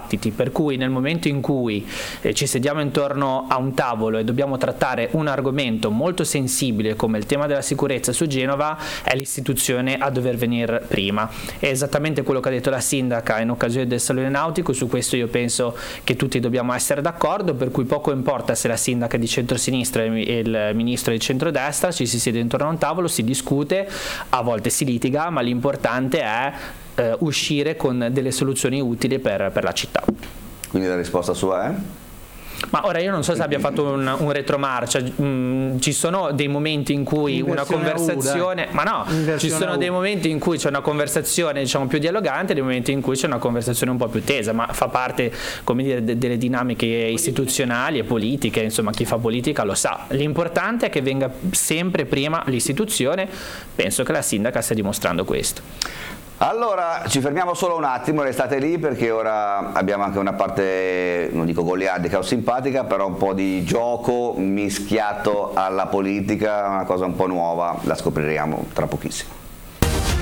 dibattiti, per cui nel momento in cui ci sediamo intorno a un tavolo e dobbiamo trattare un argomento molto sensibile come il tema della sicurezza su Genova, è l'istituzione a dover venire prima. È esattamente quello che ha detto la sindaca in occasione del Salone Nautico. Su questo io penso che tutti dobbiamo essere d'accordo, per cui poco importa se la sindaca è di centrosinistra e il ministro è di centrodestra, ci si siede intorno a un tavolo, si discute, a volte si litiga, ma l'importante è uscire con delle soluzioni utili per la città. Quindi la risposta sua è? Ma ora io non so se abbia fatto un retromarcia, ci sono dei momenti in cui una conversazione, ci sono dei momenti in cui c'è una conversazione diciamo più dialogante e dei momenti in cui c'è una conversazione un po' più tesa, ma fa parte, come dire, delle dinamiche istituzionali e politiche, insomma chi fa politica lo sa. L'importante è che venga sempre prima l'istituzione, penso che la sindaca stia dimostrando questo. Allora ci fermiamo solo un attimo, restate lì perché ora abbiamo anche una parte, non dico goliardica o simpatica, però un po' di gioco mischiato alla politica, una cosa un po' nuova, la scopriremo tra pochissimo.